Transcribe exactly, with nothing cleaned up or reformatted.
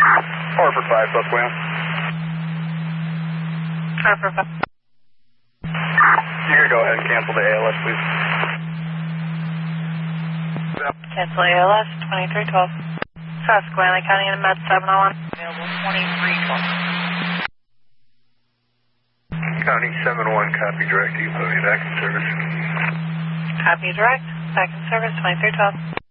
Hartford five, Susquehanna. Hartford five. You can go ahead and cancel the A L S, please. Cancel A L S, twenty-three twelve. Susquehanna County and Med seven oh one. Available twenty-three twelve. County seven one, copy direct, you put me back in service. Copy direct, back in service, twenty-three twelve.